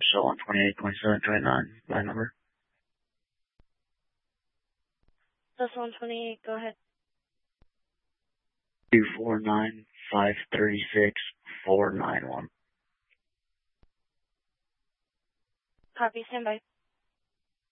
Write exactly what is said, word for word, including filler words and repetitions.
still on twenty-eight twenty-seven twenty-nine, my number. Plus one twenty-eight, go ahead. two four nine five three six four nine one. Copy, stand by.